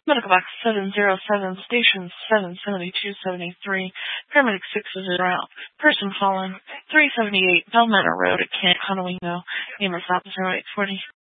Medical Box 707, Station 77273, Paramedic 6 is around. Person fallen, 378 Palmetto Road at Camp Conowingo, EMS Officer 0840.